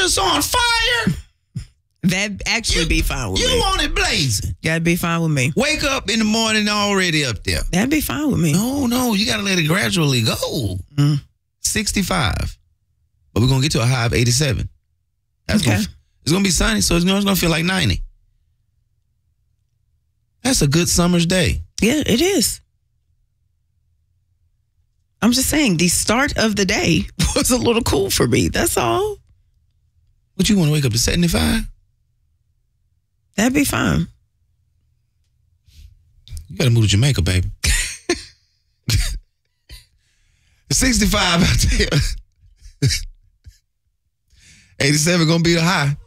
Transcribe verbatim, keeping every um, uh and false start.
just on fire. That'd actually you, be fine with you me. You want it blazing. That'd be fine with me. Wake up in the morning already up there. That'd be fine with me. No, no, you got to let it gradually go. Mm. sixty-five. But we're going to get to a high of eighty-seven. That's okay. Gonna, it's going to be sunny, so it's going to feel like ninety. That's a good summer's day. Yeah, it is. I'm just saying, the start of the day was a little cool for me. That's all. What, you want to wake up to seventy-five? That'd be fine. You got to move to Jamaica, baby. sixty-five out there. eighty-seven going to be the high.